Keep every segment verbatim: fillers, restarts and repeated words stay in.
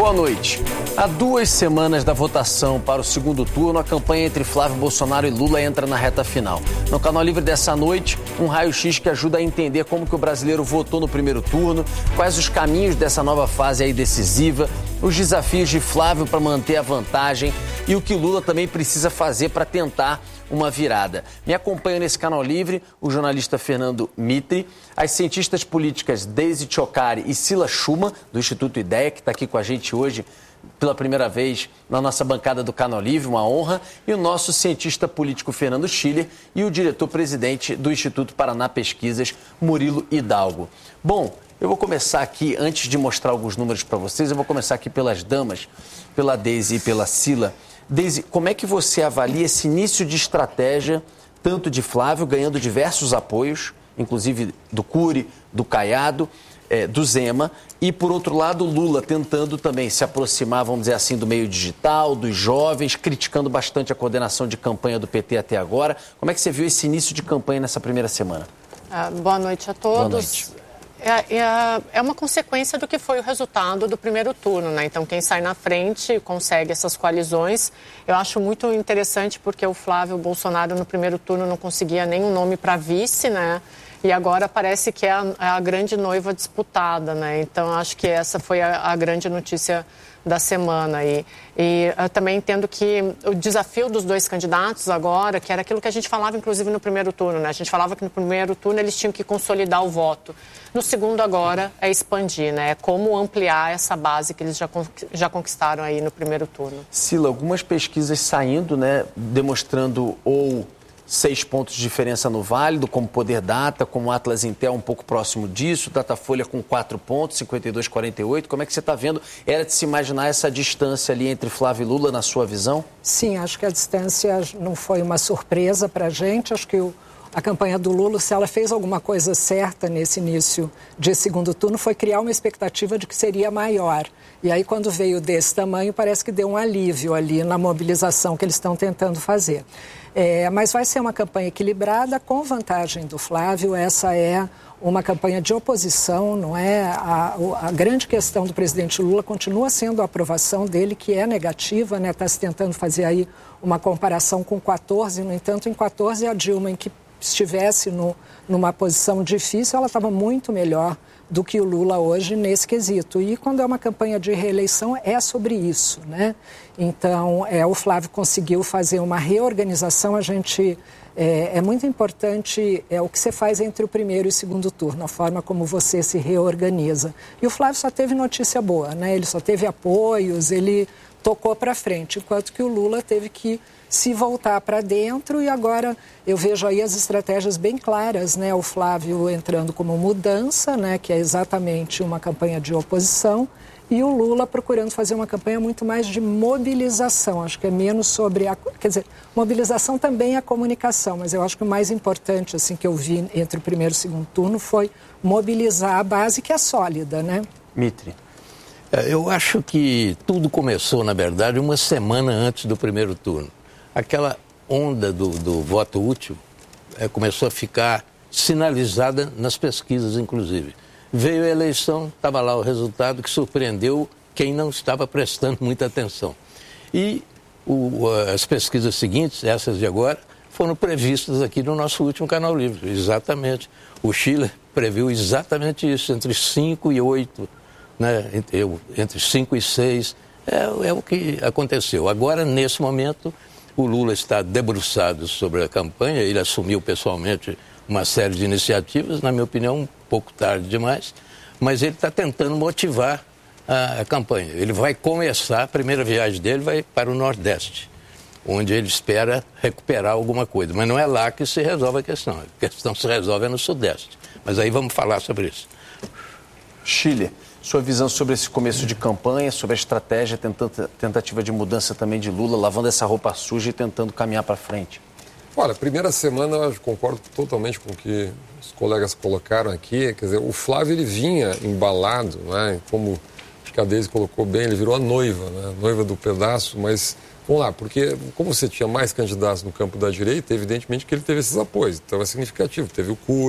Boa noite. Há duas semanas da votação para o segundo turno, a campanha entre Flávio Bolsonaro e Lula entra na reta final. No Canal Livre dessa noite, um raio-x que ajuda a entender como que o brasileiro votou no primeiro turno, quais os caminhos dessa nova fase aí decisiva, os desafios de Flávio para manter a vantagem e o que Lula também precisa fazer para tentar uma virada. Me acompanham nesse Canal Livre o jornalista Fernando Mitre, as cientistas políticas Deise Ciocari e Cila Schumann, do Instituto Ideia, que está aqui com a gente hoje pela primeira vez na nossa bancada do Canal Livre, uma honra, e o nosso cientista político Fernando Schiller e o diretor-presidente do Instituto Paraná Pesquisas, Murilo Hidalgo. Bom, eu vou começar aqui, antes de mostrar alguns números para vocês, eu vou começar aqui pelas damas, pela Deise e pela Cila. Deise, como é que você avalia esse início de estratégia, tanto de Flávio, ganhando diversos apoios, inclusive do Cury, do Caiado, é, do Zema, e, por outro lado, Lula tentando também se aproximar, vamos dizer assim, do meio digital, dos jovens, criticando bastante a coordenação de campanha do P T até agora. Como é que você viu esse início de campanha nessa primeira semana? Ah, boa noite a todos. Boa noite. É, é, é uma consequência do que foi o resultado do primeiro turno, né? Então, quem sai na frente consegue essas coalizões. Eu acho muito interessante porque o Flávio Bolsonaro no primeiro turno não conseguia nenhum nome para vice, né? E agora parece que é a, é a grande noiva disputada, né? Então, acho que essa foi a, a grande notícia da semana. E, e eu também entendo que o desafio dos dois candidatos agora, que era aquilo que a gente falava, inclusive, no primeiro turno, né? A gente falava que no primeiro turno eles tinham que consolidar o voto. No segundo, agora, é expandir, né? É como ampliar essa base que eles já, já conquistaram aí no primeiro turno. Cila, algumas pesquisas saindo, né? Demonstrando ou seis pontos de diferença no válido, como Poder Data, como Atlas Intel um pouco próximo disso, Datafolha com quatro pontos, cinquenta e dois a quarenta e oito. Como é que você está vendo? Era de se imaginar essa distância ali entre Flávio e Lula, na sua visão? Sim, acho que a distância não foi uma surpresa para a gente. Acho que o, a campanha do Lula, se ela fez alguma coisa certa nesse início de segundo turno, foi criar uma expectativa de que seria maior. E aí, quando veio desse tamanho, parece que deu um alívio ali na mobilização que eles estão tentando fazer. É, mas vai ser uma campanha equilibrada, com vantagem do Flávio. Essa é uma campanha de oposição, não é? A, a grande questão do presidente Lula continua sendo a aprovação dele, que é negativa, né? Está se tentando fazer aí uma comparação com quatorze, no entanto, em quatorze, a Dilma, em que estivesse no, numa posição difícil, ela estava muito melhor do que o Lula hoje nesse quesito. E quando é uma campanha de reeleição, é sobre isso, né? Então, é, o Flávio conseguiu fazer uma reorganização. A gente, é, é muito importante é, o que você faz entre o primeiro e o segundo turno, a forma como você se reorganiza. E o Flávio só teve notícia boa, né? Ele só teve apoios, ele tocou para frente, enquanto que o Lula teve que se voltar para dentro. E agora eu vejo aí as estratégias bem claras, né? O Flávio entrando como mudança, né? Que é exatamente uma campanha de oposição, e o Lula procurando fazer uma campanha muito mais de mobilização. Acho que é menos sobre a... Quer dizer, mobilização também é comunicação, mas eu acho que o mais importante, assim, que eu vi entre o primeiro e o segundo turno foi mobilizar a base, que é sólida, né? Mitre. Eu acho que tudo começou, na verdade, uma semana antes do primeiro turno. Aquela onda do, do voto útil é, começou a ficar sinalizada nas pesquisas, inclusive. Veio a eleição, estava lá o resultado que surpreendeu quem não estava prestando muita atenção. E o, as pesquisas seguintes, essas de agora, foram previstas aqui no nosso último Canal Livre, exatamente. O Schiller previu exatamente isso, entre cinco e oito, né? entre, entre cinco e seis, é, é o que aconteceu. Agora, nesse momento, o Lula está debruçado sobre a campanha, ele assumiu pessoalmente uma série de iniciativas, na minha opinião, um pouco tarde demais, mas ele está tentando motivar a, a campanha. Ele vai começar, a primeira viagem dele vai para o Nordeste, onde ele espera recuperar alguma coisa. Mas não é lá que se resolve a questão, a questão se resolve no Sudeste. Mas aí vamos falar sobre isso. Schiller, sua visão sobre esse começo de campanha, sobre a estratégia, tentativa de mudança também de Lula, lavando essa roupa suja e tentando caminhar para frente. Olha, primeira semana eu concordo totalmente com o que os colegas colocaram aqui. Quer dizer, o Flávio ele vinha embalado, né? Como acho que a Deise colocou bem, ele virou a noiva, né? A noiva do pedaço, mas vamos lá, porque como você tinha mais candidatos no campo da direita, evidentemente que ele teve esses apoios, então é significativo. Teve o Cury,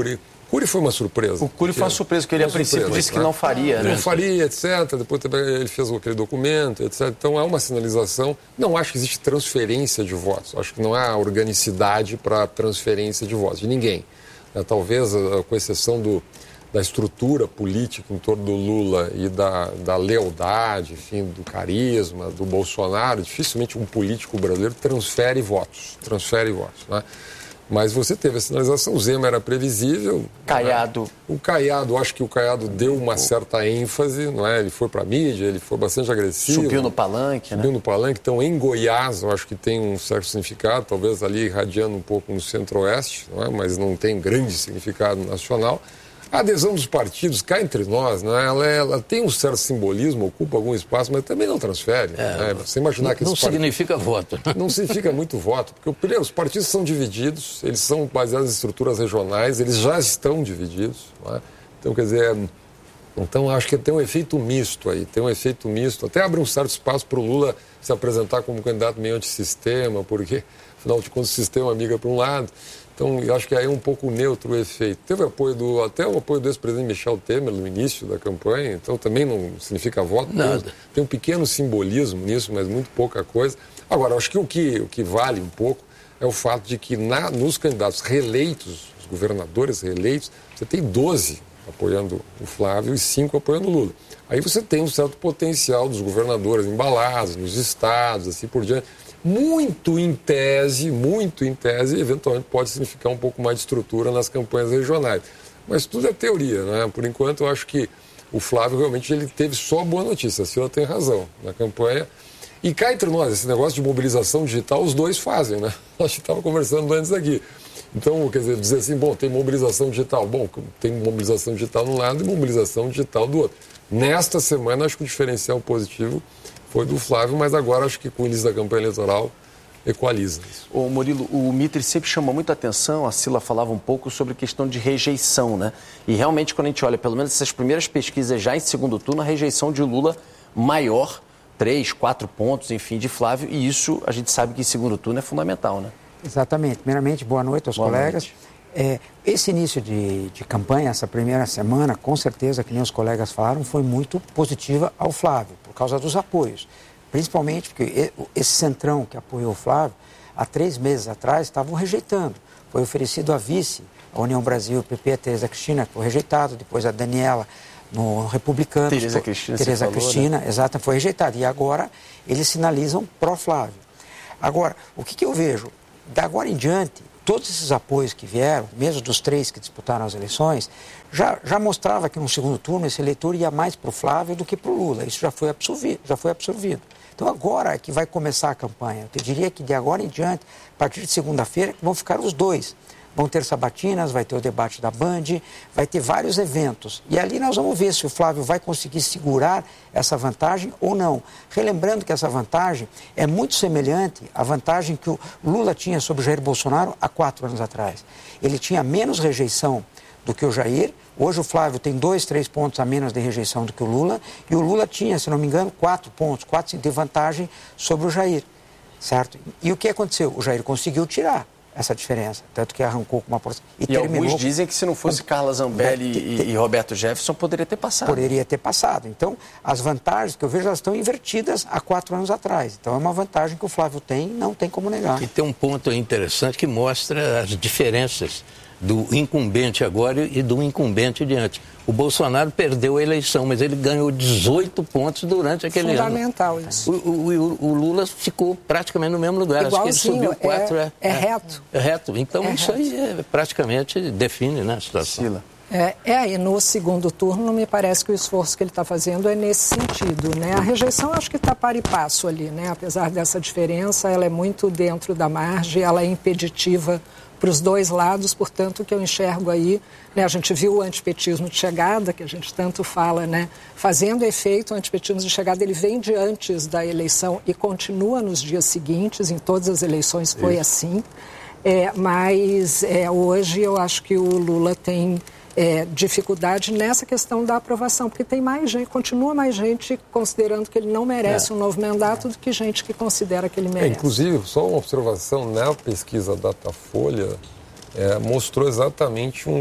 Cury foi uma surpresa. O Cury foi uma surpresa, porque ele a princípio surpresa, disse que né? não faria. Não né? faria, etcétera. Depois também ele fez aquele documento, etcétera. Então, há uma sinalização. Não acho que existe transferência de votos. Acho que não há organicidade para transferência de votos, de ninguém. Talvez, com exceção do, da estrutura política em torno do Lula e da, da lealdade, enfim, do carisma, do Bolsonaro, dificilmente um político brasileiro transfere votos. Transfere votos, né? Mas você teve a sinalização, o Zema era previsível. Caiado. Né? O Caiado, acho que o Caiado deu uma certa ênfase, não é? Ele foi para a mídia, ele foi bastante agressivo. Subiu no palanque, Subiu né? no palanque. Então, em Goiás, eu acho que tem um certo significado, talvez ali irradiando um pouco no centro-oeste, não é? Mas não tem grande significado nacional. A adesão dos partidos, cá entre nós, né, ela, ela tem um certo simbolismo, ocupa algum espaço, mas também não transfere. É, né? Você imaginar não, que não significa voto. Não significa muito voto, porque primeiro, os partidos são divididos, eles são baseados em estruturas regionais, eles já estão divididos. Né? Então, quer dizer, então acho que tem um efeito misto aí, tem um efeito misto. Até abre um certo espaço para o Lula se apresentar como candidato meio antissistema, porque, afinal de contas, o sistema migra para um lado. Então, eu acho que aí é um pouco neutro o efeito. Teve apoio do, até o apoio do ex-presidente Michel Temer no início da campanha, então também não significa voto. Nada. Tem, tem um pequeno simbolismo nisso, mas muito pouca coisa. Agora, acho que o que, o que vale um pouco é o fato de que na, nos candidatos reeleitos, os governadores reeleitos, você tem doze apoiando o Flávio e cinco apoiando o Lula. Aí você tem um certo potencial dos governadores embalados, nos estados, assim por diante. Muito em tese, muito em tese, eventualmente pode significar um pouco mais de estrutura nas campanhas regionais. Mas tudo é teoria, né? Por enquanto, eu acho que o Flávio realmente ele teve só boa notícia. A Cila tem razão na campanha. E cá entre nós, esse negócio de mobilização digital, os dois fazem, né? A gente estava conversando antes aqui. Então, quer dizer, dizer assim, bom, tem mobilização digital. Bom, tem mobilização digital de um lado e mobilização digital do outro. Nesta semana, acho que o diferencial positivo foi do Flávio, mas agora acho que com o início da campanha eleitoral equaliza isso. Ô Murilo, o Mitre sempre chama muita atenção, a Cila falava um pouco sobre a questão de rejeição, né? E realmente quando a gente olha, pelo menos essas primeiras pesquisas já em segundo turno, a rejeição de Lula maior, três, quatro pontos, enfim, de Flávio, e isso a gente sabe que em segundo turno é fundamental, né? Exatamente. Primeiramente, boa noite aos boa colegas. Noite. É, esse início de, de campanha, essa primeira semana, com certeza, que nem os colegas falaram, foi muito positiva ao Flávio, por causa dos apoios. Principalmente porque esse centrão que apoiou o Flávio, há três meses atrás, estavam rejeitando. Foi oferecido a vice, a União Brasil, o P P, a Tereza Cristina, que foi rejeitado, depois a Daniela, no Republicano. Tereza Cristina, Tereza falou, Cristina, né? exato, foi rejeitada. E agora eles sinalizam pró-Flávio. Agora, o que, que eu vejo? Da agora em diante, todos esses apoios que vieram, mesmo dos três que disputaram as eleições, já, já mostrava que no segundo turno esse eleitor ia mais para o Flávio do que para o Lula. Isso já foi absorvido, já foi absorvido. Então agora é que vai começar a campanha. Eu diria que de agora em diante, a partir de segunda-feira, vão ficar os dois. Vão ter sabatinas, vai ter o debate da Band, vai ter vários eventos. E ali nós vamos ver se o Flávio vai conseguir segurar essa vantagem ou não. Relembrando que essa vantagem é muito semelhante à vantagem que o Lula tinha sobre o Jair Bolsonaro há quatro anos atrás. Ele tinha menos rejeição do que o Jair. Hoje o Flávio tem dois, três pontos a menos de rejeição do que o Lula. E o Lula tinha, se não me engano, quatro pontos, quatro de vantagem sobre o Jair. Certo? E o que aconteceu? O Jair conseguiu tirar essa diferença, tanto que arrancou com uma porção. E, e terminou... alguns dizem que se não fosse Carla Zambelli e, e Roberto Jefferson, poderia ter passado. Poderia ter passado. Então, as vantagens que eu vejo, elas estão invertidas há quatro anos atrás. Então, é uma vantagem que o Flávio tem, não tem como negar. E tem um ponto interessante que mostra as diferenças do incumbente agora e do incumbente de antes. O Bolsonaro perdeu a eleição, mas ele ganhou dezoito pontos durante aquele Fundamental ano. isso. O, o, o Lula ficou praticamente no mesmo lugar. Igualzinho, acho que ele subiu quatro. É, é, é reto. É reto. Então é isso reto. aí é, praticamente define, né, a situação. Sila. É, é aí, no segundo turno, me parece que o esforço que ele está fazendo é nesse sentido, né? A rejeição acho que está par e passo ali, né? Apesar dessa diferença, ela é muito dentro da margem, ela é impeditiva para os dois lados, portanto, o que eu enxergo aí, né, a gente viu o antipetismo de chegada, que a gente tanto fala, né, fazendo efeito, o antipetismo de chegada, ele vem de antes da eleição e continua nos dias seguintes, em todas as eleições foi Isso. assim, é, mas é, hoje eu acho que o Lula tem é, dificuldade nessa questão da aprovação, porque tem mais gente, continua mais gente considerando que ele não merece é. um novo mandato do que gente que considera que ele merece. É, inclusive, só uma observação, na pesquisa Datafolha, é, mostrou exatamente um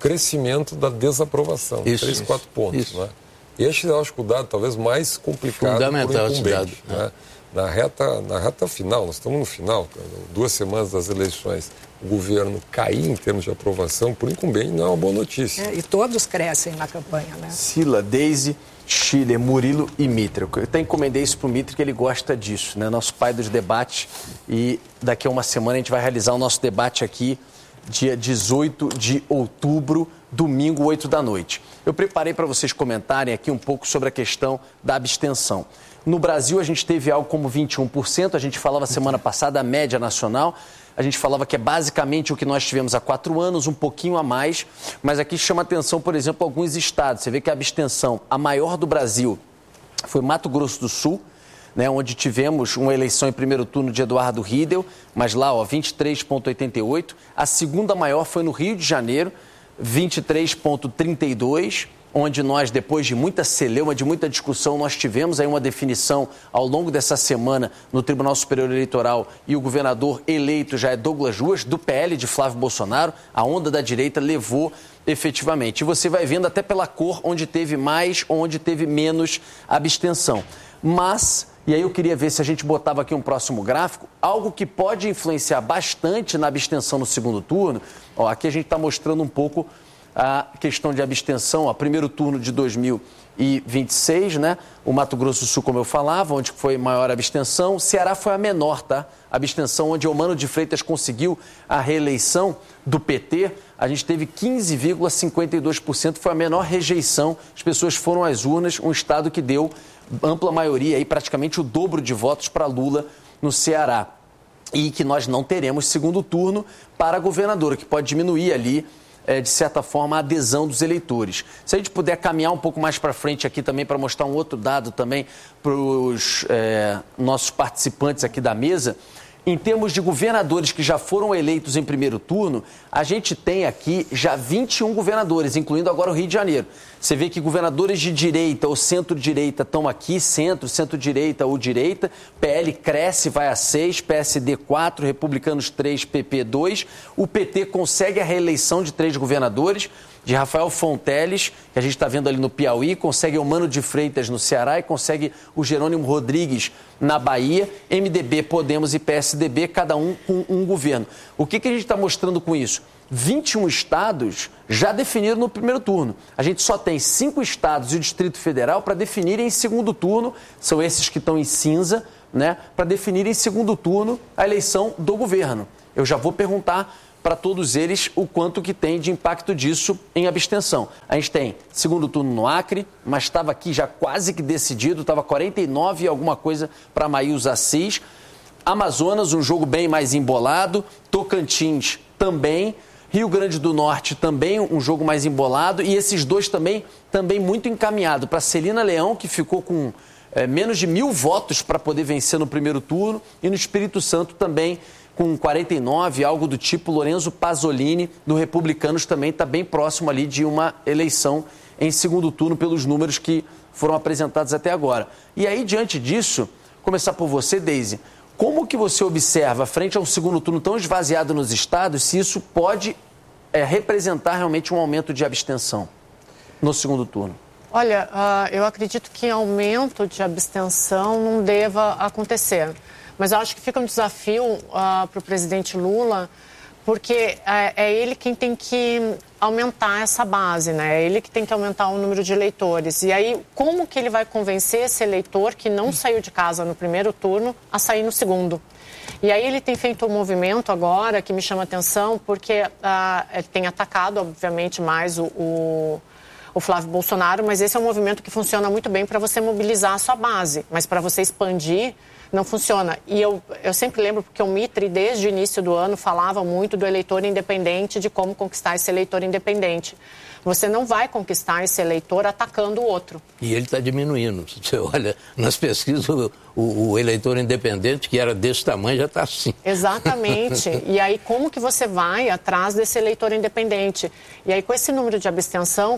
crescimento da desaprovação. Isso, três, isso, quatro pontos. isso. Né? Este eu acho que o dado talvez mais complicado fundamental por incumbente. Esse dado, né? Na reta, na reta final, nós estamos no final, duas semanas das eleições, o governo cair em termos de aprovação, por incumbente, não é uma boa notícia. É, e todos crescem na campanha, né? Sila, Deise, Schiller, Murilo e Mitre. Eu até encomendei isso para o Mitre, que ele gosta disso, né? Nosso pai dos debates. E daqui a uma semana a gente vai realizar o nosso debate aqui, dia dezoito de outubro, domingo, oito da noite. Eu preparei para vocês comentarem aqui um pouco sobre a questão da abstenção. No Brasil, a gente teve algo como vinte e um por cento, a gente falava semana passada a média nacional, a gente falava que é basicamente o que nós tivemos há quatro anos, um pouquinho a mais, mas aqui chama atenção, por exemplo, alguns estados. Você vê que a abstenção, a maior do Brasil, foi Mato Grosso do Sul, né, onde tivemos uma eleição em primeiro turno de Eduardo Riedel, mas lá, ó, vinte e três vírgula oitenta e oito. A segunda maior foi no Rio de Janeiro, vinte e três vírgula trinta e dois, onde nós, depois de muita celeuma, de muita discussão, nós tivemos aí uma definição ao longo dessa semana no Tribunal Superior Eleitoral e o governador eleito já é Douglas Ruas, do P L de Flávio Bolsonaro. A onda da direita levou efetivamente. E você vai vendo até pela cor onde teve mais, onde teve menos abstenção. Mas, e aí eu queria ver se a gente botava aqui um próximo gráfico, algo que pode influenciar bastante na abstenção no segundo turno. Ó, aqui a gente está mostrando um pouco a questão de abstenção, ó, primeiro turno de dois mil e vinte e seis, né? O Mato Grosso do Sul, como eu falava, onde foi maior a abstenção. Ceará foi a menor, tá? A abstenção onde Eumano de Freitas conseguiu a reeleição do P T, a gente teve quinze vírgula cinquenta e dois por cento, foi a menor rejeição. As pessoas foram às urnas, um estado que deu ampla maioria, aí, praticamente o dobro de votos para Lula no Ceará. E que nós não teremos segundo turno para governador, que pode diminuir ali, É, de certa forma, a adesão dos eleitores. Se a gente puder caminhar um pouco mais para frente aqui também para mostrar um outro dado também para os é, nossos participantes aqui da mesa, em termos de governadores que já foram eleitos em primeiro turno, a gente tem aqui já vinte e um governadores, incluindo agora o Rio de Janeiro. Você vê que governadores de direita ou centro-direita estão aqui, centro, centro-direita ou direita, P L cresce, vai a seis, P S D quatro, Republicanos três, P P dois, o P T consegue a reeleição de três governadores, de Rafael Fonteles, que a gente está vendo ali no Piauí, consegue Eumano de Freitas no Ceará e consegue o Jerônimo Rodrigues na Bahia, M D B, Podemos e P S D B, cada um com um governo. O que, que a gente está mostrando com isso? vinte e um estados já definiram no primeiro turno. A gente só tem cinco estados e o Distrito Federal para definirem em segundo turno, são esses que estão em cinza, né, para definir em segundo turno a eleição do governo. Eu já vou perguntar para todos eles o quanto que tem de impacto disso em abstenção. A gente tem segundo turno no Acre, mas estava aqui já quase que decidido, estava quarenta e nove e alguma coisa para Maíus Assis. Amazonas, um jogo bem mais embolado. Tocantins também. Rio Grande do Norte também um jogo mais embolado. E esses dois também, também muito encaminhado para Celina Leão, que ficou com é, menos de mil votos para poder vencer no primeiro turno. E no Espírito Santo também com quarenta e nove, algo do tipo. Lorenzo Pasolini, do Republicanos, também está bem próximo ali de uma eleição em segundo turno pelos números que foram apresentados até agora. E aí, diante disso, começar por você, Deise, como que você observa, frente a um segundo turno tão esvaziado nos estados, se isso pode é, representar realmente um aumento de abstenção no segundo turno? Olha, uh, eu acredito que aumento de abstenção não deva acontecer. Mas eu acho que fica um desafio uh, para o presidente Lula, porque é, é ele quem tem que aumentar essa base, né? É ele que tem que aumentar o número de eleitores. E aí, como que ele vai convencer esse eleitor que não saiu de casa no primeiro turno a sair no segundo? E aí ele tem feito um movimento agora que me chama atenção, porque uh, ele tem atacado, obviamente, mais o... o o Flávio Bolsonaro, mas esse é um movimento que funciona muito bem para você mobilizar a sua base, mas para você expandir não funciona. E eu, eu sempre lembro porque o Mitre, desde o início do ano, falava muito do eleitor independente, de como conquistar esse eleitor independente. Você não vai conquistar esse eleitor atacando o outro. E ele está diminuindo. Você olha, nas pesquisas, o, o, o eleitor independente, que era desse tamanho, já está assim. Exatamente. E aí, como que você vai atrás desse eleitor independente? E aí, com esse número de abstenção, quando você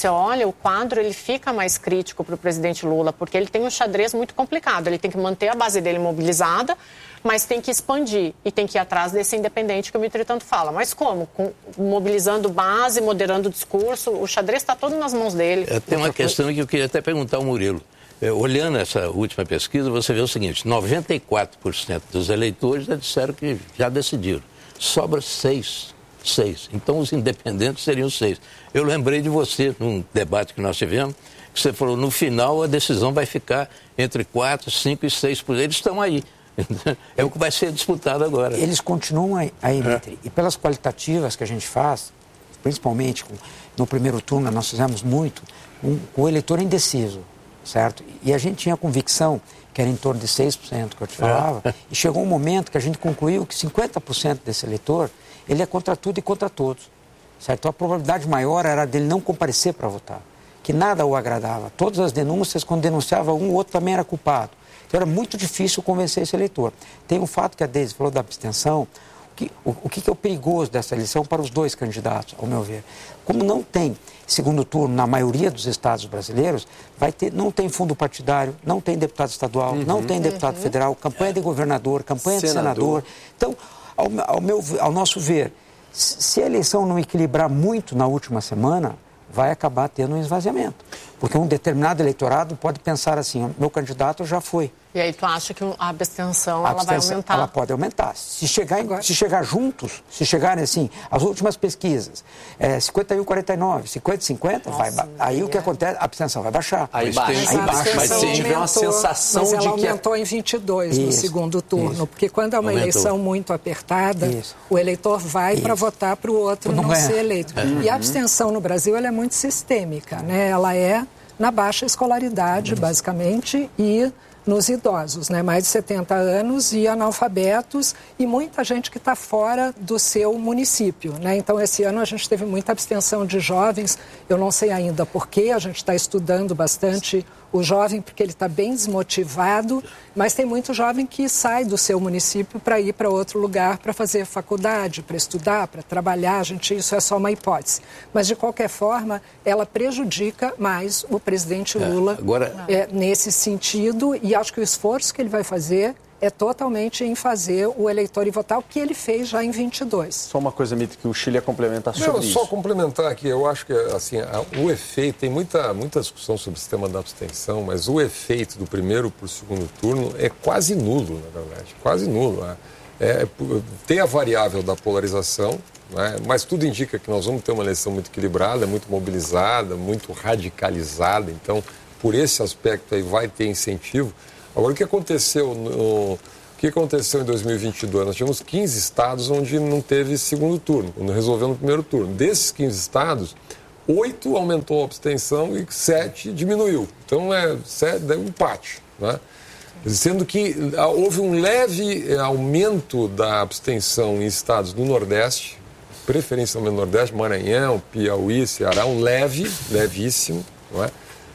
você olha, o quadro ele fica mais crítico para o presidente Lula, porque ele tem um xadrez muito complicado. Ele tem que manter a base dele mobilizada, mas tem que expandir e tem que ir atrás desse independente que o Mitri tanto fala. Mas como? Com, mobilizando base, moderando o discurso, o xadrez está todo nas mãos dele. É, tem uma questão que eu queria até perguntar ao Murilo. É, olhando essa última pesquisa, você vê o seguinte, noventa e quatro por cento dos eleitores já disseram que já decidiram. Sobra seis. Seis. Então, os independentes seriam seis. Eu lembrei de você, num debate que nós tivemos, que você falou, no final a decisão vai ficar entre quatro, cinco e seis por cento. Eles estão aí. É o que vai ser disputado agora. Eles continuam aí, Mitri. É. E pelas qualitativas que a gente faz, principalmente com, no primeiro turno, nós fizemos muito com um, o eleitor indeciso, certo? E a gente tinha convicção que era em torno de seis por cento que eu te falava, é. E chegou um momento que a gente concluiu que cinquenta por cento desse eleitor, ele é contra tudo e contra todos, certo? Então a probabilidade maior era dele não comparecer para votar, que nada o agradava. Todas as denúncias, quando denunciava um, o outro também era culpado. Então era muito difícil convencer esse eleitor. Tem um fato que a Deise falou da abstenção, que, o, o que é o perigoso dessa eleição para os dois candidatos, ao meu ver. Como não tem segundo turno na maioria dos estados brasileiros, vai ter, não tem fundo partidário, não tem deputado estadual, uhum. não tem deputado uhum. federal, campanha de governador, campanha senador. de senador. Então, ao, ao, meu, ao nosso ver, se a eleição não equilibrar muito na última semana, vai acabar tendo um esvaziamento. Porque um determinado eleitorado pode pensar assim, meu candidato já foi. E aí tu acha que a abstenção, a ela abstenção vai aumentar? Ela pode aumentar. Se chegar, em, se chegar juntos, se chegarem assim, as últimas pesquisas, é, cinquenta e um a quarenta e nove, cinquenta a cinquenta, vai, aí é. o que acontece, a abstenção vai baixar. Aí baixa. Aí baixa. Mas se tiver uma sensação mas ela de que... aumentou em vinte e dois isso, no segundo turno, isso. porque quando é uma aumentou. eleição muito apertada, isso. o eleitor vai para votar para o outro não, não ser eleito. É. E a abstenção no Brasil ela é muito sistêmica, né? Ela é na baixa escolaridade, basicamente, e nos idosos, né? Mais de setenta anos e analfabetos e muita gente que está fora do seu município, né? Então, esse ano a gente teve muita abstenção de jovens, eu não sei ainda por quê, a gente está estudando bastante o jovem porque ele está bem desmotivado, mas tem muito jovem que sai do seu município para ir para outro lugar para fazer faculdade, para estudar, para trabalhar, a gente, isso é só uma hipótese. Mas, de qualquer forma, ela prejudica mais o presidente Lula é, agora... é, nesse sentido e acho que o esforço que ele vai fazer é totalmente em fazer o eleitor ir votar, o que ele fez já em vinte e dois. Só uma coisa, Mitri, que o Chile ia complementar sobre Não, isso. Só complementar aqui, eu acho que assim, o efeito, tem muita, muita discussão sobre o sistema da abstenção, mas o efeito do primeiro para o segundo turno é quase nulo, na verdade, quase nulo. Né? É, tem a variável da polarização, né? Mas tudo indica que nós vamos ter uma eleição muito equilibrada, muito mobilizada, muito radicalizada, então, por esse aspecto aí vai ter incentivo. Agora, o que aconteceu, no, o que aconteceu em dois mil e vinte e dois? Nós tivemos quinze estados onde não teve segundo turno, quando resolveu no primeiro turno. Desses quinze estados, oito aumentou a abstenção e sete diminuiu. Então, é um empate, né? Sendo que houve um leve aumento da abstenção em estados do Nordeste, preferencialmente no Nordeste, Maranhão, Piauí, Ceará, um leve, levíssimo, não é?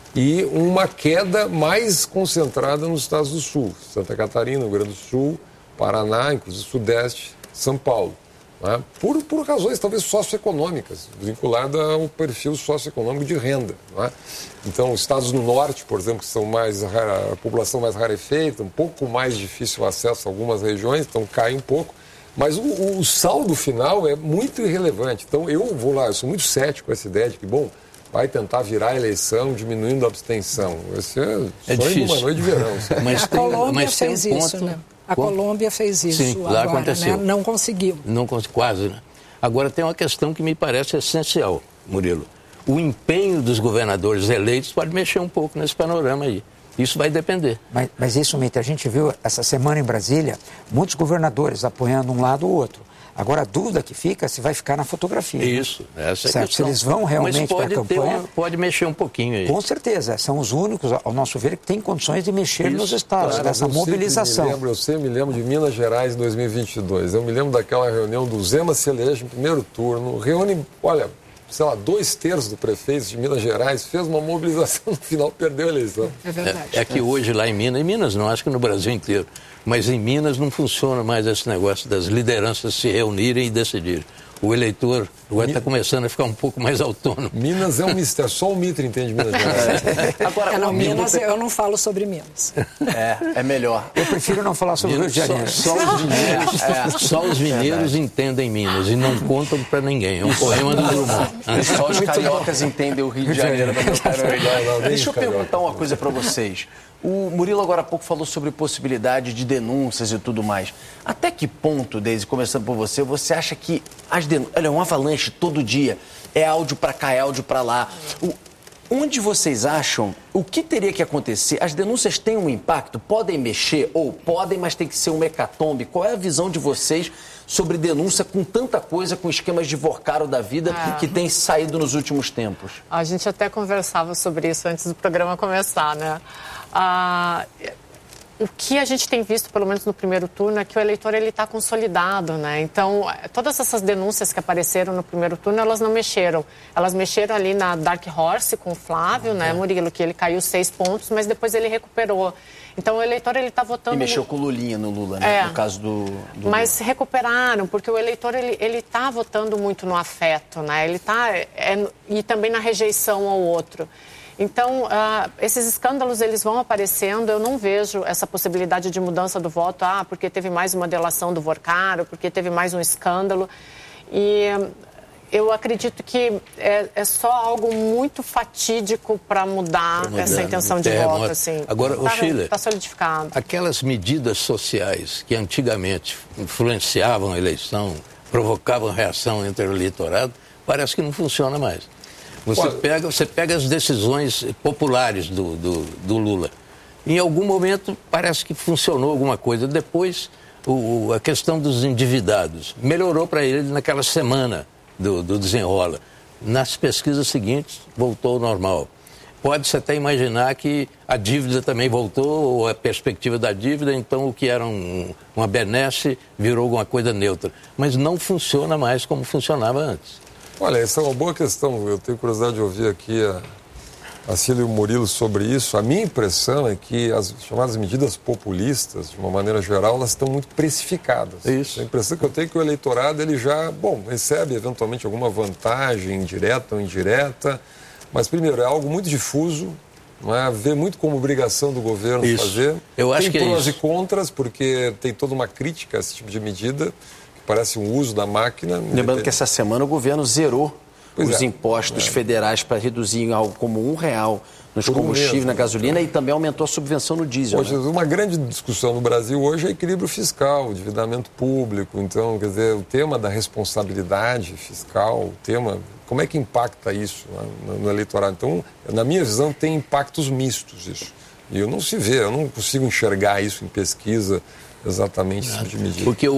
E uma queda mais concentrada nos estados do Sul, Santa Catarina, Rio Grande do Sul, Paraná, inclusive Sudeste, São Paulo. Né? Por, por razões talvez socioeconômicas, vinculada ao perfil socioeconômico de renda. Né? Então, os estados do Norte, por exemplo, que são mais a população mais rarefeita, um pouco mais difícil o acesso a algumas regiões, então cai um pouco. Mas o, o saldo final é muito irrelevante. Então, eu vou lá, eu sou muito cético com essa ideia de que, bom, vai tentar virar a eleição diminuindo a abstenção. Esse é, é difícil. Uma noite de verão. Mas a tem, Colômbia mas fez um isso, ponto... né? A Como? Colômbia fez isso Sim, lá agora, aconteceu. Né? Não conseguiu. Não conseguiu, quase, né? Agora tem uma questão que me parece essencial, Murilo. O empenho dos governadores eleitos pode mexer um pouco nesse panorama aí. Isso vai depender. Mas, mas isso, Mitri, a gente viu essa semana em Brasília, muitos governadores apoiando um lado ou outro. Agora, a dúvida que fica é se vai ficar na fotografia. Isso, né? essa é a certo? questão. Se eles vão realmente para a campanha... Uma, pode mexer um pouquinho aí. Com certeza, são os únicos, ao nosso ver, que têm condições de mexer Isso, nos estados, claro, dessa eu mobilização. Me lembro, eu sempre me lembro de Minas Gerais em dois mil e vinte e dois. Eu me lembro daquela reunião do Zema se elege no primeiro turno, reúne, olha, sei lá, dois terços do prefeito de Minas Gerais, fez uma mobilização, no final perdeu a eleição. É verdade. É, é que hoje lá em Minas, em Minas não, acho que no Brasil inteiro, mas em Minas não funciona mais esse negócio das lideranças se reunirem e decidirem. o eleitor agora está começando a ficar um pouco mais autônomo. Minas é um mistério, só o Mitre entende Minas Gerais. Agora, é, não, Minas, eu não falo sobre Minas. É, é melhor. Eu prefiro não falar sobre o Rio de Janeiro. Só, só os mineiros, é, é. Só os mineiros entendem Minas e não contam para ninguém. É um poema do Drummond. Só os cariocas entendem o Rio de Janeiro. Deixa eu perguntar uma coisa para vocês. O Murilo agora há pouco falou sobre possibilidade de denúncias e tudo mais. Até que ponto, Deise, começando por você, você acha que as denúncias... Olha, um avalanche todo dia, é áudio para cá, é áudio para lá. O... Onde vocês acham, o que teria que acontecer? As denúncias têm um impacto? Podem mexer? Ou podem, mas tem que ser um hecatombe? Qual é a visão de vocês sobre denúncia com tanta coisa, com esquemas de Vorcaro da vida é. que tem saído nos últimos tempos? A gente até conversava sobre isso antes do programa começar, né? Ah, o que a gente tem visto, pelo menos no primeiro turno, é que o eleitor ele está consolidado, né? Então, todas essas denúncias que apareceram no primeiro turno, elas não mexeram. Elas mexeram ali na Dark Horse com o Flávio, uhum. né, Murilo, que ele caiu seis pontos, mas depois ele recuperou. Então, o eleitor ele está votando... E mexeu no... com o Lulinha no Lula, né? É. No caso do... do mas Lula. Recuperaram, porque o eleitor ele ele está votando muito no afeto, né? Ele está... É, e também na rejeição ao outro. Então, uh, esses escândalos, eles vão aparecendo, eu não vejo essa possibilidade de mudança do voto, ah, porque teve mais uma delação do Vorcaro, porque teve mais um escândalo. E eu acredito que é, é só algo muito fatídico para mudar, mudar essa intenção de voto. Assim. Agora, o Chile, está solidificado. Aquelas medidas sociais que antigamente influenciavam a eleição, provocavam reação entre o eleitorado, parece que não funciona mais. Você pega, você pega as decisões populares do, do, do Lula. Em algum momento parece que funcionou alguma coisa. Depois, o, a questão dos endividados melhorou para ele naquela semana do, do desenrola. Nas pesquisas seguintes, voltou ao normal. Pode-se até imaginar que a dívida também voltou, ou a perspectiva da dívida, então o que era um, uma benesse virou alguma coisa neutra. Mas não funciona mais como funcionava antes. Olha, essa é uma boa questão. Eu tenho curiosidade de ouvir aqui a, a Cília e o Murilo sobre isso. A minha impressão é que as chamadas medidas populistas, de uma maneira geral, elas estão muito precificadas. Isso. A impressão que eu tenho é que o eleitorado, ele já, bom, recebe eventualmente alguma vantagem, direta ou indireta, mas, primeiro, é algo muito difuso, não é? Vê muito como obrigação do governo isso. fazer. Eu acho tem que prós é e contras, porque tem toda uma crítica a esse tipo de medida, parece um uso da máquina. Lembrando que essa semana o governo zerou pois os é, impostos é. federais para reduzir em algo como um real nos Por combustíveis, um na gasolina, é. e também aumentou a subvenção no diesel. Hoje, né? Uma grande discussão no Brasil hoje é equilíbrio fiscal, endividamento público. Então, quer dizer, o tema da responsabilidade fiscal, o tema, como é que impacta isso, né, no, no eleitorado? Então, na minha visão, tem impactos mistos isso. E eu não se vê, eu não consigo enxergar isso em pesquisa, exatamente esse tipo de medida. Porque o,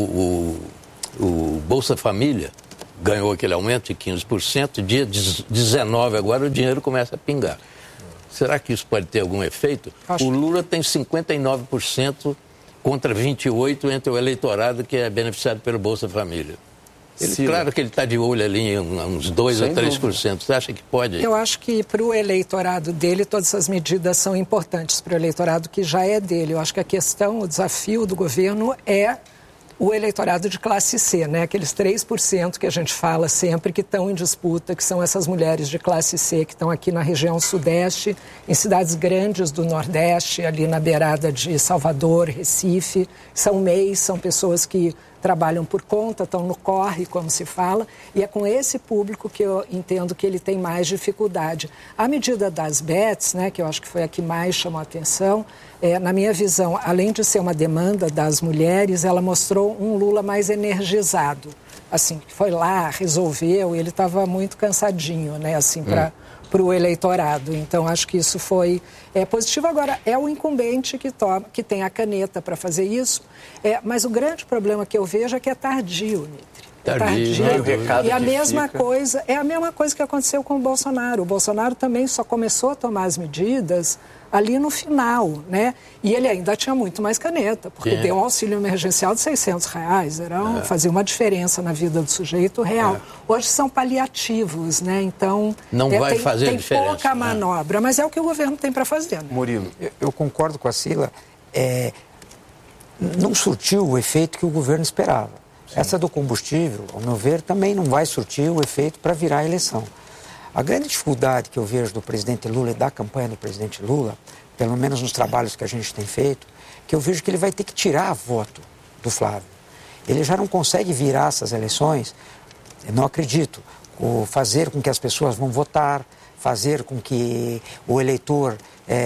o, o, o Bolsa Família ganhou aquele aumento de quinze por cento, dia dezenove agora o dinheiro começa a pingar. Será que isso pode ter algum efeito? Acho... O Lula tem cinquenta e nove por cento contra vinte e oito por cento entre o eleitorado que é beneficiado pelo Bolsa Família. Ele, claro que ele está de olho ali em uns dois por cento a três por cento. Você acha que pode? Eu acho que para o eleitorado dele, todas essas medidas são importantes para o eleitorado que já é dele. Eu acho que a questão, o desafio do governo é o eleitorado de classe C, né? Aqueles três por cento que a gente fala sempre que estão em disputa, que são essas mulheres de classe C que estão aqui na região sudeste, em cidades grandes do Nordeste, ali na beirada de Salvador, Recife. São M E Is, são pessoas que trabalham por conta, estão no corre, como se fala, e é com esse público que eu entendo que ele tem mais dificuldade. A medida das bets, né, que eu acho que foi a que mais chamou a atenção, é, na minha visão, além de ser uma demanda das mulheres, ela mostrou um Lula mais energizado. Assim, foi lá, resolveu, ele estava muito cansadinho, né, assim, para... Hum. para o eleitorado. Então, acho que isso foi é, positivo. Agora, é o incumbente que, toma, que tem a caneta para fazer isso, é, mas o grande problema que eu vejo é que é tardio, Nitri. É tardio. tardio. E a mesma fica... coisa, é a mesma coisa que aconteceu com o Bolsonaro. O Bolsonaro também só começou a tomar as medidas ali no final, né? E ele ainda tinha muito mais caneta, porque é. deu um auxílio emergencial de seiscentos reais, era um, é. fazia uma diferença na vida do sujeito real. É. Hoje são paliativos, né? Então, não é, vai tem, fazer tem diferença, pouca né? manobra, mas é o que o governo tem para fazer. Né? Murilo. Eu, eu concordo com a Cila, é, não surtiu o efeito que o governo esperava. Essa do combustível, ao meu ver, também não vai surtir o efeito para virar a eleição. A grande dificuldade que eu vejo do presidente Lula e da campanha do presidente Lula, pelo menos nos trabalhos que a gente tem feito, que eu vejo que ele vai ter que tirar voto do Flávio. Ele já não consegue virar essas eleições, eu não acredito, fazer com que as pessoas vão votar, fazer com que o eleitor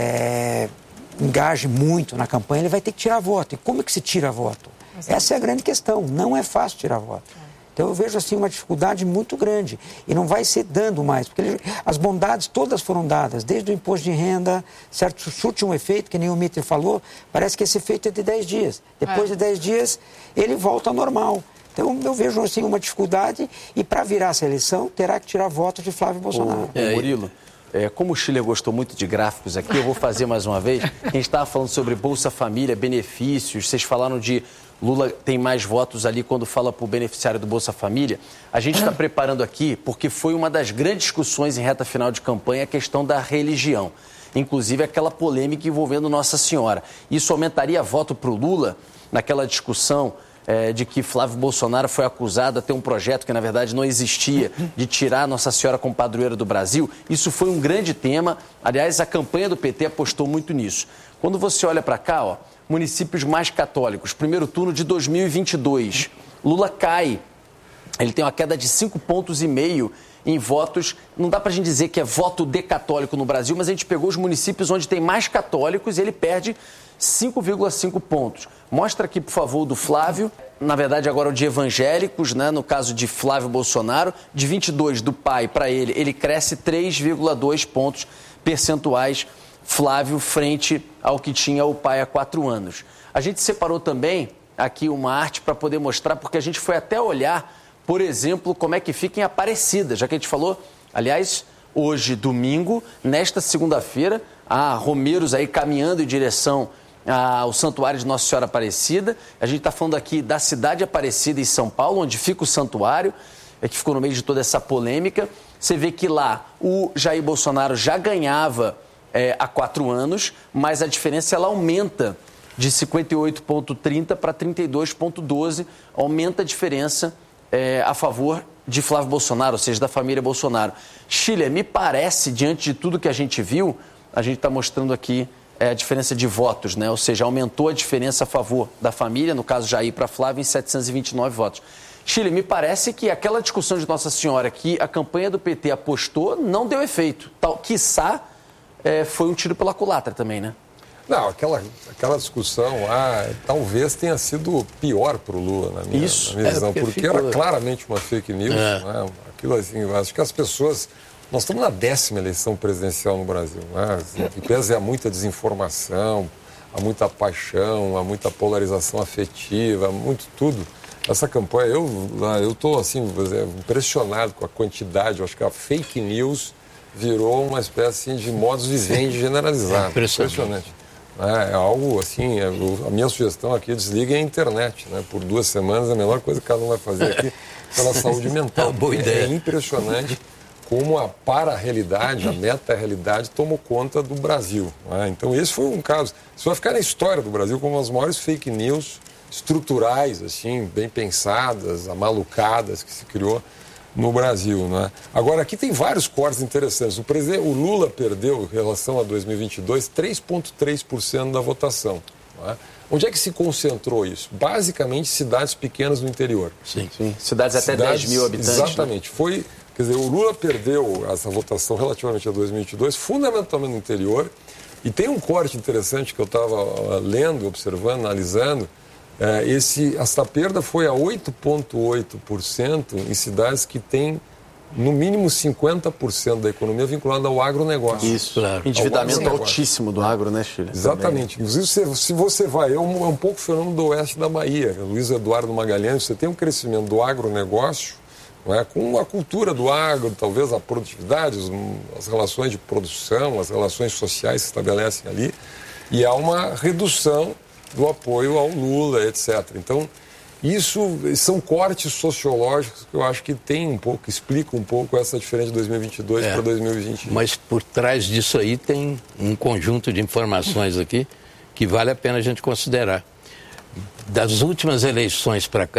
é, engaje muito na campanha, ele vai ter que tirar voto. E como é que se tira voto? Essa é a grande questão, não é fácil tirar voto. Então eu vejo assim uma dificuldade muito grande e não vai ser dando mais, porque ele, as bondades todas foram dadas, desde o imposto de renda, certo, surte um efeito, que nem o Mitter falou, parece que esse efeito é de dez dias. Depois é. de dez dias ele volta ao normal. Então eu vejo assim uma dificuldade e para virar essa eleição terá que tirar votos de Flávio Bolsonaro. O, o Murilo, é, como o Schiller gostou muito de gráficos aqui, eu vou fazer mais uma vez. A gente estava falando sobre Bolsa Família, benefícios, vocês falaram de Lula tem mais votos ali quando fala para o beneficiário do Bolsa Família. A gente está preparando aqui porque foi uma das grandes discussões em reta final de campanha a questão da religião. Inclusive aquela polêmica envolvendo Nossa Senhora. Isso aumentaria voto para o Lula naquela discussão é, de que Flávio Bolsonaro foi acusado a ter um projeto que na verdade não existia, de tirar Nossa Senhora como padroeira do Brasil. Isso foi um grande tema. Aliás, a campanha do P T apostou muito nisso. Quando você olha para cá, ó, municípios mais católicos, primeiro turno de dois mil e vinte e dois, Lula cai, ele tem uma queda de cinco pontos e meio em votos, não dá para a gente dizer que é voto de católico no Brasil, mas a gente pegou os municípios onde tem mais católicos e ele perde cinco vírgula cinco pontos. Mostra aqui, por favor, do Flávio, na verdade agora o de evangélicos, né, no caso de Flávio Bolsonaro, de vinte e dois do pai para ele, ele cresce três vírgula dois pontos percentuais, Flávio, frente ao que tinha o pai há quatro anos. A gente separou também aqui uma arte para poder mostrar, porque a gente foi até olhar, por exemplo, como é que fica em Aparecida, já que a gente falou, aliás, hoje, domingo, nesta segunda-feira, há romeiros aí caminhando em direção ao Santuário de Nossa Senhora Aparecida. A gente está falando aqui da cidade de Aparecida, em São Paulo, onde fica o santuário, é que ficou no meio de toda essa polêmica. Você vê que lá o Jair Bolsonaro já ganhava É, há quatro anos, mas a diferença ela aumenta de cinquenta e oito vírgula trinta para trinta e dois vírgula doze, aumenta a diferença é, a favor de Flávio Bolsonaro, ou seja, da família Bolsonaro. Schiller, me parece, diante de tudo que a gente viu, a gente está mostrando aqui é, a diferença de votos, né? Ou seja, aumentou a diferença a favor da família, no caso Jair para Flávio, em setecentos e vinte e nove votos. Schiller, me parece que aquela discussão de Nossa Senhora que a campanha do P T apostou não deu efeito, tal, quiçá É, foi um tiro pela culatra também, né? Não, aquela, aquela discussão lá talvez tenha sido pior para o Lula, na minha, Isso, na minha é, visão, porque porque ficou... era claramente uma fake news. É. Né? Aquilo assim, acho que as pessoas... Nós estamos na décima eleição presidencial no Brasil, né? E pese a muita desinformação, há muita paixão, há muita polarização afetiva, há muito tudo. Essa campanha, eu eu estou assim, impressionado com a quantidade, eu acho que a fake news virou uma espécie de modus vivendi generalizado. É impressionante. É, é algo assim, é, a minha sugestão aqui é desliguem a internet, né? Por duas semanas é a melhor coisa que cada um vai fazer aqui pela saúde mental. É, boa ideia. É impressionante como a para-realidade, a meta-realidade tomou conta do Brasil. Né? Então esse foi um caso. Isso vai ficar na história do Brasil como as maiores fake news estruturais, assim, bem pensadas, amalucadas que se criou no Brasil, né? Agora, aqui tem vários cortes interessantes. O, presidente, o Lula perdeu, em relação a dois mil e vinte e dois, três vírgula três por cento da votação. Né? Onde é que se concentrou isso? Basicamente, cidades pequenas no interior. Sim, sim. Cidades até cidades, dez mil habitantes. Exatamente. Né? Foi, quer dizer, o Lula perdeu essa votação relativamente a dois mil e vinte e dois, fundamentalmente no interior. E tem um corte interessante que eu estava lendo, observando, analisando. É, esse, essa perda foi a oito vírgula oito por cento em cidades que têm, no mínimo, cinquenta por cento da economia vinculada ao agronegócio. Isso, claro. Endividamento altíssimo do agro, né, Schiller? Exatamente. Também. Inclusive, se, se você vai, é um, é um pouco fenômeno do oeste da Bahia. Luiz Eduardo Magalhães, você tem um crescimento do agronegócio, não é, com a cultura do agro, talvez a produtividade, as, as relações de produção, as relações sociais se estabelecem ali, e há uma redução do apoio ao Lula, etcétera. Então, isso são cortes sociológicos que eu acho que tem um pouco, explicam um pouco essa diferença de dois mil e vinte e dois é, para dois mil e vinte e um. Mas por trás disso aí tem um conjunto de informações aqui que vale a pena a gente considerar. Das últimas eleições para cá,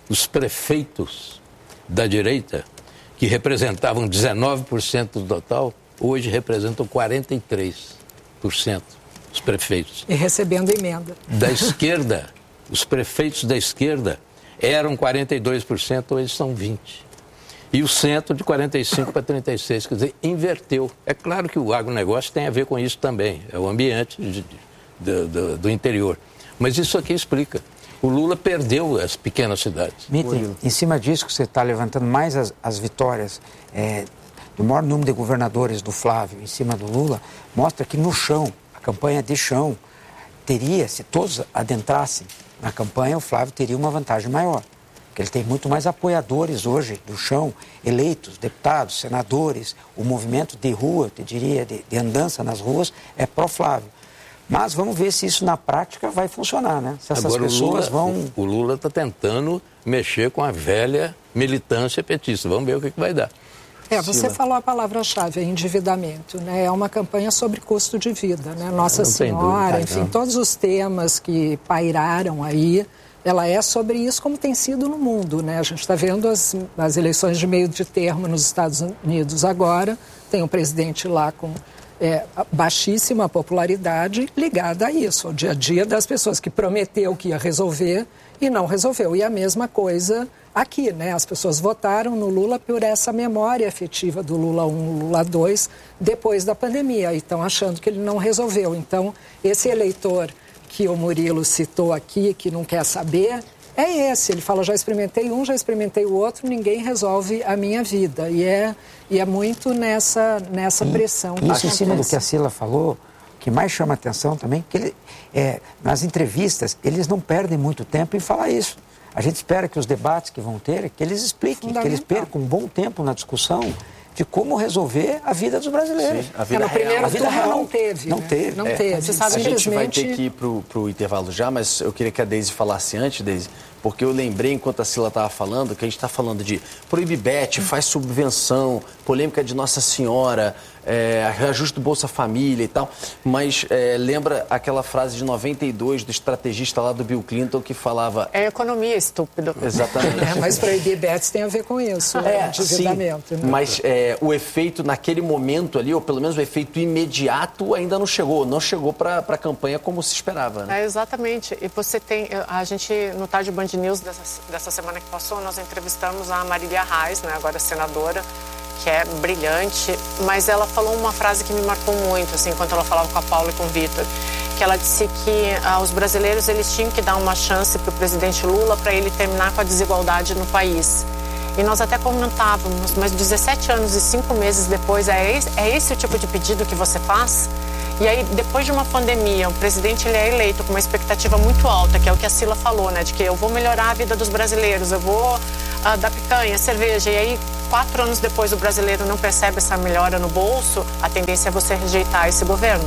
os prefeitos da direita, que representavam dezenove por cento do total, hoje representam quarenta e três por cento dos prefeitos. E recebendo emenda. Da esquerda, os prefeitos da esquerda eram quarenta e dois por cento, hoje são vinte por cento. E o centro de quarenta e cinco para trinta e seis, quer dizer, inverteu. É claro que o agronegócio tem a ver com isso também, é o ambiente de, de, de, do interior. Mas isso aqui explica. O Lula perdeu as pequenas cidades. Mitem, em cima disso que você está levantando mais as, as vitórias é, do maior número de governadores do Flávio em cima do Lula, mostra que no chão, a campanha de chão, teria, se todos adentrassem na campanha, o Flávio teria uma vantagem maior. Porque ele tem muito mais apoiadores hoje do chão, eleitos, deputados, senadores, o movimento de rua, eu te diria, de, de andança nas ruas, é pró-Flávio. Mas vamos ver se isso na prática vai funcionar, né? Se essas Agora, pessoas o Lula, vão... O Lula está tentando mexer com a velha militância petista. Vamos ver o que, que vai dar. É, você Sila. falou a palavra-chave, é endividamento, né? É uma campanha sobre custo de vida, né? Nossa Senhora, dúvida, enfim, não. Todos os temas que pairaram aí, ela é sobre isso como tem sido no mundo, né? A gente está vendo as, as eleições de meio de termo nos Estados Unidos agora, tem um presidente lá com... É, baixíssima popularidade ligada a isso, ao dia a dia das pessoas, que prometeu que ia resolver e não resolveu. E a mesma coisa aqui, né? As pessoas votaram no Lula por essa memória afetiva do Lula um, Lula dois, depois da pandemia, e estão achando que ele não resolveu. Então, esse eleitor que o Murilo citou aqui, que não quer saber, é esse. Ele fala, já experimentei um, já experimentei o outro, ninguém resolve a minha vida. E é, e é muito nessa, nessa pressão. E, isso em cima do que a Sila falou, o que mais chama atenção também, que ele, é, nas entrevistas, eles não perdem muito tempo em falar isso. A gente espera que os debates que vão ter, que eles expliquem, que eles percam um bom tempo na discussão de como resolver a vida dos brasileiros. Sim, a vida é, primeiro a vida real não teve. Não né? teve. Não é, teve. Você sabe, a simplesmente... gente vai ter que ir para o intervalo já, mas eu queria que a Deise falasse antes, Deise, porque eu lembrei, enquanto a Sila estava falando, que a gente está falando de proíbe bet, faz subvenção, polêmica de Nossa Senhora, é, reajuste do Bolsa Família e tal, mas é, lembra aquela frase de noventa e dois do estrategista lá do Bill Clinton que falava... É economia, estúpido. Exatamente. É, mas proibir bets tem a ver com isso, é, né? Endividamento. Sim, né? mas é, o efeito naquele momento ali, ou pelo menos o efeito imediato, ainda não chegou, não chegou para a campanha como se esperava, né? É, exatamente. E você tem, a gente, no Tarde Band News dessa, dessa semana que passou, nós entrevistamos a Marília Reis, né, agora senadora, que é brilhante, mas ela falou uma frase que me marcou muito, assim, enquanto ela falava com a Paula e com o Vitor, que ela disse que ah, os brasileiros eles tinham que dar uma chance para o presidente Lula para ele terminar com a desigualdade no país. E nós até comentávamos, mas dezessete anos e cinco meses depois, é esse, é esse o tipo de pedido que você faz? E aí, depois de uma pandemia, o presidente ele é eleito com uma expectativa muito alta, que é o que a Sila falou, né? De que eu vou melhorar a vida dos brasileiros, eu vou uh, dar picanha, cerveja. E aí, quatro anos depois, o brasileiro não percebe essa melhora no bolso, a tendência é você rejeitar esse governo.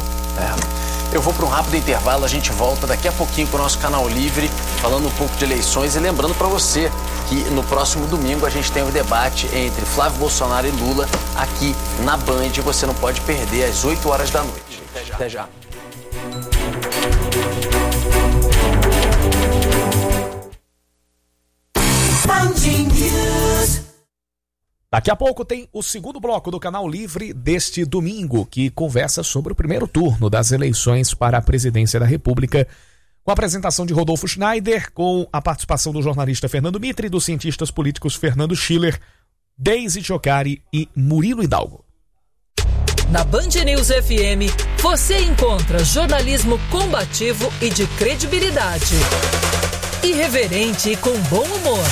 É. Eu vou para um rápido intervalo, a gente volta daqui a pouquinho com o nosso canal Livre, falando um pouco de eleições e lembrando para você que no próximo domingo a gente tem o debate entre Flávio Bolsonaro e Lula aqui na Band. Você não pode perder às oito horas da noite. Até já. Até já. Daqui a pouco tem o segundo bloco do Canal Livre deste domingo, que conversa sobre o primeiro turno das eleições para a presidência da República, com a apresentação de Rodolfo Schneider, com a participação do jornalista Fernando Mitre e dos cientistas políticos Fernando Schiller, Deise Giocari e Murilo Hidalgo. Na Band News F M, você encontra jornalismo combativo e de credibilidade. Irreverente e com bom humor.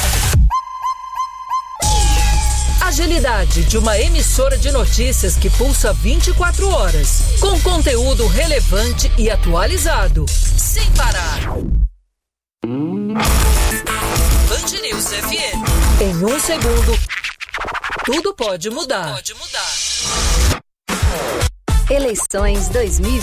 Agilidade de uma emissora de notícias que pulsa vinte e quatro horas, com conteúdo relevante e atualizado, sem parar. Band News F M. Em um segundo, tudo pode mudar. Pode mudar. Eleições dois mil e vinte.